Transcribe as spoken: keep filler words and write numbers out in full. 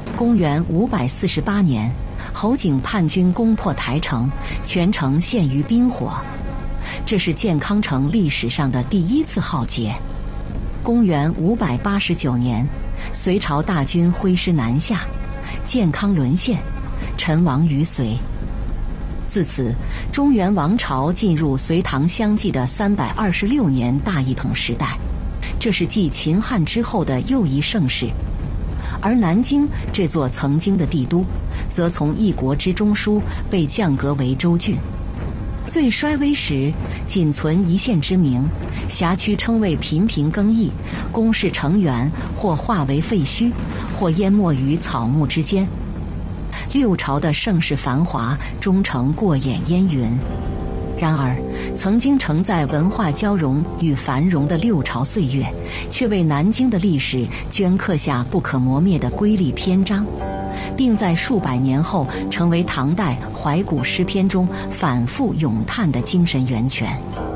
公元五百四十八年，侯景叛军攻破台城，全城陷于冰火，这是建康城历史上的第一次浩劫。公元五百八十九年，隋朝大军挥师南下，建康沦陷，陈亡于隋。自此，中原王朝进入隋唐相继的三百二十六年大一统时代，这是继秦汉之后的又一盛世。而南京这座曾经的帝都，则从一国之中枢被降格为州郡。最衰微时，仅存一县之名，辖区称谓频频更易，宫室成员或化为废墟，或淹没于草木之间。六朝的盛世繁华终成过眼烟云。然而，曾经承载文化交融与繁荣的六朝岁月，却为南京的历史镌刻下不可磨灭的瑰丽篇章，并在数百年后成为唐代怀古诗篇中反复咏叹的精神源泉。